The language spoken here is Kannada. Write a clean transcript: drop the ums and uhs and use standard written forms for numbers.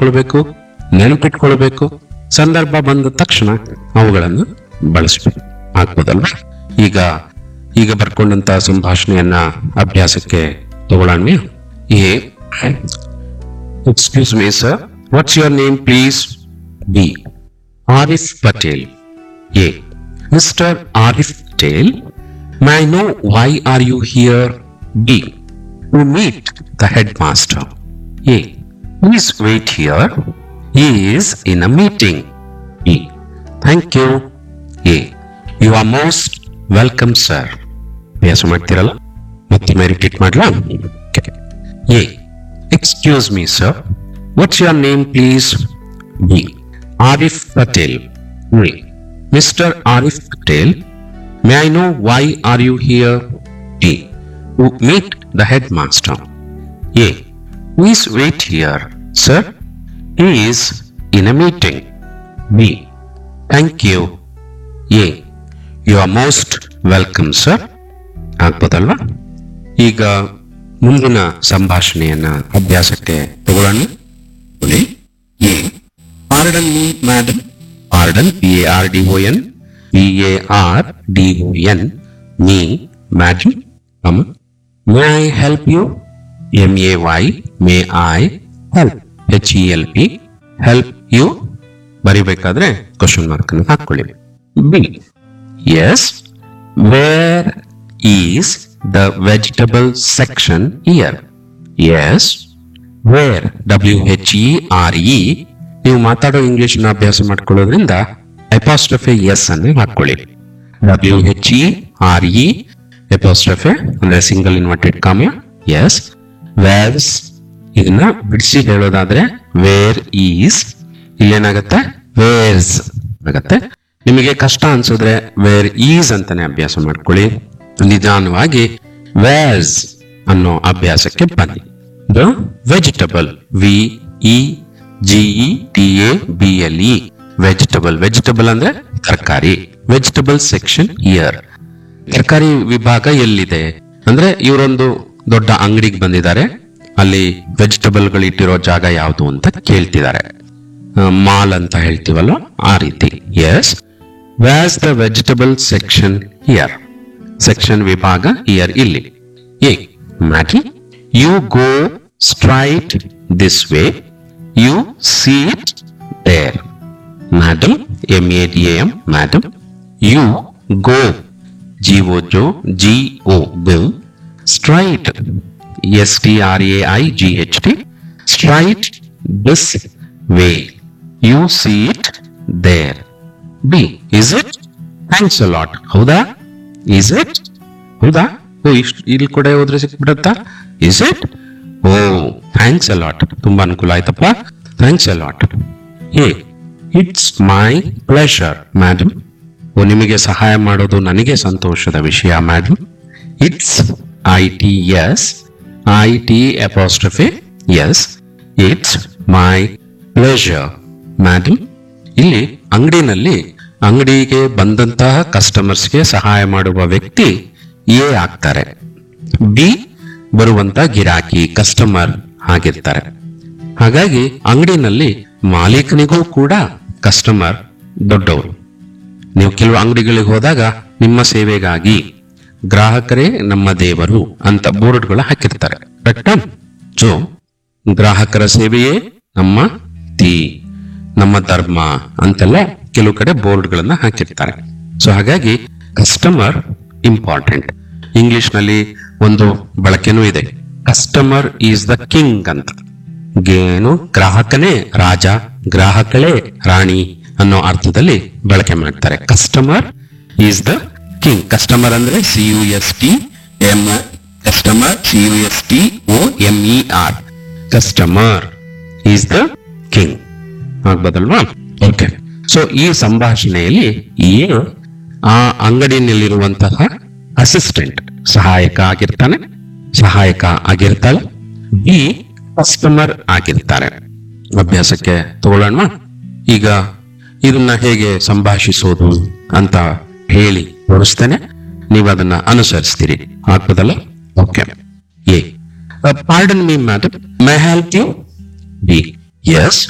ಮಾಡ್ಕೊಳ್ಬೇಕು, ನೆನಪಿಟ್ಕೊಳ್ಬೇಕು, ಸಂದರ್ಭ ಬಂದ ತಕ್ಷಣ ಅವುಗಳನ್ನು ಬಳಸಬೇಕು. ಆಗ್ಬೋದಲ್ವಾ? ಈಗ ಈಗ ಬರ್ಕೊಂಡಂತ ಸಂಭಾಷಣೆಯನ್ನ ಅಭ್ಯಾಸಕ್ಕೆ ತಗೊಳ್ಳೋಣ. Excuse me sir, what's your name please? B. Arif Patel. A. Mister Arif Patel, may I know why are you here? B. To meet the headmaster. A. Please wait here. He is in a meeting. B. Thank you. A. You are most welcome, sir. ಅಭ್ಯಾಸ ಮಾಡ್ತಿರಲ್ಲ, ಮತ್ತೊಮ್ಮೆ ರಿಪೀಟ್ ಮಾಡ್ಲಾ? A. Excuse me, sir. What's your name, please? B. Arif Patel. A. Mr. Arif Patel, may I know why are you here? A. To meet the headmaster. A. Please wait here, sir. He is in a meeting. B. Thank you. A. You are most welcome, sir. ಆಗ್ಬೋದಲ್ವಾ? ಈಗ ಮುಂದಿನ ಸಂಭಾಷಣೆಯನ್ನ ಅಭ್ಯಾಸಕ್ಕೆ ತಗೊಳ್ಳೋಣ. A. Pardon me madam. Pardon, PARDON, PARDON, me, madam. May I help you? MAY, may I help? HELP, help you. ಬರಿಬೇಕಾದ್ರೆ question mark ಅನ್ನು ಹಾಕೊಳ್ಳಿ. B. Yes, where is the vegetable section here? Yes, where, WHERE. ನೀವು ಮಾತಾಡೋ ಇಂಗ್ಲಿಷ್ ನ ಅಭ್ಯಾಸ ಮಾಡ್ಕೊಳ್ಳೋದ್ರಿಂದ ಅಪಾಸ್ಟ್ರಫೆ ಎಸ್ ಅನ್ನು ಹಾಕೊಳ್ಳಿ. WHERE ಅಪಾಸ್ಟ್ರಫೆ ಅಂದ್ರೆ single inverted comma. S. Wares, ಇದನ್ನ ಬಿಡಿಸಿ ಹೇಳೋದಾದ್ರೆ ವೇರ್ ಈಸ್, ಇಲ್ಲೇನಾಗತ್ತೆ ವೇರ್ಸ್ ಆಗತ್ತೆ. ನಿಮಗೆ ಕಷ್ಟ ಅನ್ಸಿದ್ರೆ ವೇರ್ ಈಸ್ ಅಂತಾನೆ ಅಭ್ಯಾಸ ಮಾಡ್ಕೊಳ್ಳಿ. ನಿಧಾನವಾಗಿ ವೇರ್ಸ್ ಅನ್ನೋ ಅಭ್ಯಾಸಕ್ಕೆ ಬನ್ನಿ. The vegetable, VEGETABLE, vegetable. Vegetable ಅಂದ್ರೆ ತರಕಾರಿ. ವೆಜಿಟಬಲ್ ಸೆಕ್ಷನ್ ಇಯರ್, ತರಕಾರಿ ವಿಭಾಗ ಎಲ್ಲಿದೆ ಅಂದ್ರೆ ಇವರೊಂದು ದೊಡ್ಡ ಅಂಗಡಿಗೆ ಬಂದಿದ್ದಾರೆ, ಅಲ್ಲಿ ವೆಜಿಟಬಲ್ ಗಳು ಇಟ್ಟಿರೋ ಜಾಗ ಯಾವುದು ಅಂತ ಕೇಳ್ತಿದ್ದಾರೆ. ಮಾಲ್ ಅಂತ ಹೇಳ್ತೀವಲ್ಲ ಆ ರೀತಿ. S, Vyas the vegetable section here. Section ವಿಭಾಗ ಹಿಯರ್ ಇಲ್ಲಿ. A. Madam, you go straight this way, you sea it there. madam, MADAM, madam. You go, GO, go. Straight, STRAIGHT, straight this way. You see it there. B. Is it? Thanks a lot. ಹೌದಾ? Is it? ಹೌದಾ? ಇಲ್ಲಿ ಕೂಡ ಹೋದ್ರೆ ಸಿಕ್ಬಿಡತ್ತಾ? Is it? Oh, thanks a lot. ತುಂಬಾ ಅನುಕೂಲ ಆಯ್ತಪ್ಪ. Thanks a lot. A. It's my pleasure, madam. ನಿಮಗೆ ಸಹಾಯ ಮಾಡೋದು ನನಗೆ ಸಂತೋಷದ ವಿಷಯ, madam. It's ITS, IT apostrophe, yes. It's my pleasure, madam. ಇಲ್ಲಿ ಅಂಗಡಿಗೆ ಬಂದಂತಹ ಕಸ್ಟಮರ್ಸ್ಗೆ ಸಹಾಯ ಮಾಡುವ ವ್ಯಕ್ತಿ ಎ ಆಗ್ತಾರೆ. ಬಿ ಬರುವಂತ ಗಿರಾಕಿ, ಕಸ್ಟಮರ್ ಆಗಿರ್ತಾರೆ. ಹಾಗಾಗಿ ಅಂಗಡಿನಲ್ಲಿ ಮಾಲೀಕನಿಗೂ ಕೂಡ ಕಸ್ಟಮರ್ ದೊಡ್ಡವರು. ನೀವು ಕೆಲವು ಅಂಗಡಿಗಳಿಗೆ ಹೋದಾಗ ನಿಮ್ಮ ಸೇವೆಗಾಗಿ ಗ್ರಾಹಕರೇ ನಮ್ಮ ದೇವರು ಅಂತ ಬೋರ್ಡ್ಗಳು ಹಾಕಿರ್ತಾರೆ. ಕರೆಕ್ಟಾ? ಸೊ ಗ್ರಾಹಕರ ಸೇವೆಯೇ ನಮ್ಮ ಧರ್ಮ ಅಂತೆಲ್ಲ ಕೆಲವು ಕಡೆ ಬೋರ್ಡ್ಗಳನ್ನ ಹಾಕಿರ್ತಾರೆ. ಸೊ ಹಾಗಾಗಿ ಕಸ್ಟಮರ್ ಇಂಪಾರ್ಟೆಂಟ್. ಇಂಗ್ಲಿಷ್ ನಲ್ಲಿ ಒಂದು ಬಳಕೆನೂ ಇದೆ, ಕಸ್ಟಮರ್ ಈಸ್ ದ ಕಿಂಗ್ ಅಂತ. ಗ್ರಾಹಕನೇ ರಾಜ, ಗ್ರಾಹಕಳೇ ರಾಣಿ ಅನ್ನೋ ಅರ್ಥದಲ್ಲಿ ಬಳಕೆ ಮಾಡ್ತಾರೆ. Customer is the king. Customer ಅಂದ್ರೆ CUSTM, customer CUSTOMER. Customer is the king ಆಗ್ಬೋದಲ್ವಾ? Okay. So ಈ ಸಂಭಾಷಣೆಯಲ್ಲಿ ಆ ಅಂಗಡಿಯಲ್ಲಿರುವಂತಹ ಅಸಿಸ್ಟೆಂಟ್, ಸಹಾಯಕ ಆಗಿರ್ತಾಳೆ. ಬಿ ಕಸ್ಟಮರ್ ಆಗಿರ್ತಾರೆ. ಅಭ್ಯಾಸಕ್ಕೆ ತಗೊಳ್ಳೋಣ. ಈಗ ಇದನ್ನ ಹೇಗೆ ಸಂಭಾಷಿಸೋದು ಅಂತ ಹೇಳಿ ತೋರಿಸ್ತೇನೆ, ನೀವು ಅದನ್ನ ಅನುಸರಿಸ್ತೀರಿ. ಆಗ್ತದಲ್ಲ? Okay. A. Pardon me madam, my help you? B. Yes.